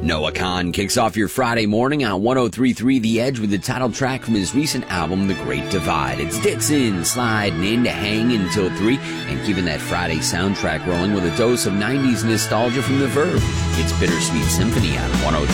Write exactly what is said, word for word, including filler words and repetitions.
Noah Kahan kicks off your Friday morning on one oh three point three The Edge with the title track from his recent album, The Great Divide. It's Dixon sliding in to hang until three and keeping that Friday soundtrack rolling with a dose of nineties nostalgia from The Verve. It's Bittersweet Symphony on one oh three point three